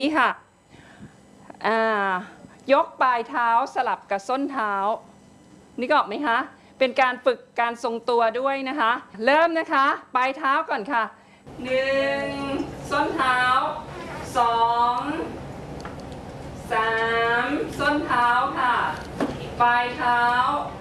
นี่ค่ะยกปลายเท้าสลับกับส้นเท้านี่ก็ออกไหมคะเป็นการฝึกการทรงตัวด้วยนะคะเริ่มนะคะปลายเท้าก่อนค่ะ1ส้นเท้า2 3ส้นเท้าค่ะปลายเท้า